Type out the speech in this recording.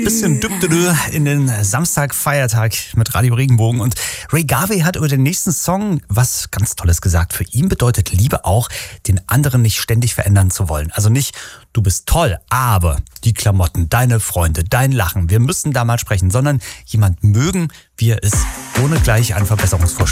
Bisschen Dübdüdü in den Samstag-Feiertag mit Radio Regenbogen. Und Ray Garvey hat über den nächsten Song was ganz Tolles gesagt. Für ihn bedeutet Liebe auch, den anderen nicht ständig verändern zu wollen. Also nicht, du bist toll, aber die Klamotten, deine Freunde, dein Lachen, wir müssen da mal sprechen, sondern jemand mögen, wie er ist, ohne gleich einen Verbesserungsvorschlag